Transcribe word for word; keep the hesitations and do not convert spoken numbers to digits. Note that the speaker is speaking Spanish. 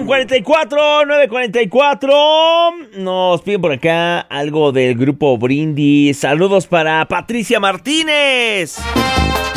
con cuarenta y cuatro, nueve cuarenta y cuatro. Nos piden por acá algo del grupo Brindis. Saludos para Patricia Martínez.